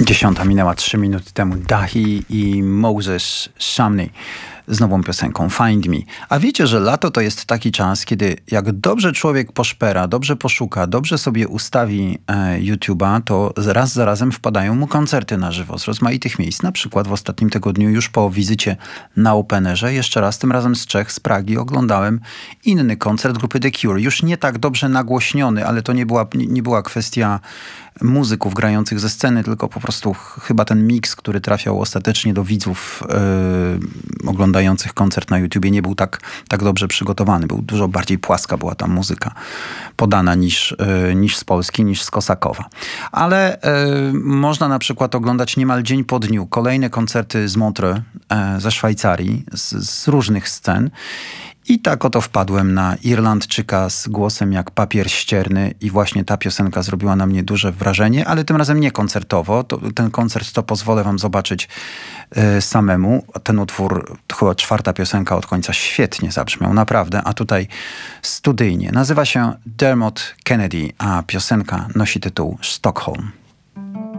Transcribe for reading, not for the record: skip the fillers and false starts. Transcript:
10 minęła 3 minuty temu. Dahi i Moses Shamney z nową piosenką Find Me. A wiecie, że lato to jest taki czas, kiedy jak dobrze człowiek poszpera, dobrze poszuka, dobrze sobie ustawi YouTube'a, to raz za razem wpadają mu koncerty na żywo z rozmaitych miejsc. Na przykład w ostatnim tygodniu już po wizycie na Openerze, jeszcze raz, tym razem z Czech, z Pragi, oglądałem inny koncert grupy The Cure. Już nie tak dobrze nagłośniony, ale to nie była kwestia muzyków grających ze sceny, tylko po prostu chyba ten miks, który trafiał ostatecznie do widzów oglądających koncert na YouTubie, nie był tak dobrze przygotowany. Był dużo bardziej płaska była ta muzyka podana niż z Polski, niż z Kosakowa. Ale można na przykład oglądać niemal dzień po dniu kolejne koncerty z Montreux, ze Szwajcarii, z różnych scen. I tak oto wpadłem na Irlandczyka z głosem jak papier ścierny i właśnie ta piosenka zrobiła na mnie duże wrażenie, ale tym razem nie koncertowo. Ten koncert to pozwolę wam zobaczyć samemu. Ten utwór, to chyba 4. piosenka od końca, świetnie zabrzmiał, naprawdę, a tutaj studyjnie. Nazywa się Dermot Kennedy, a piosenka nosi tytuł Stockholm.